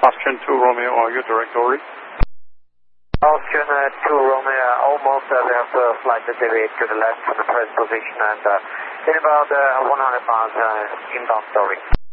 Austrian 2 Romeo, are you direct over? Austrian 2 Romeo, almost we have to slightly deviate to the left from the present position and in about 100 miles inbound story.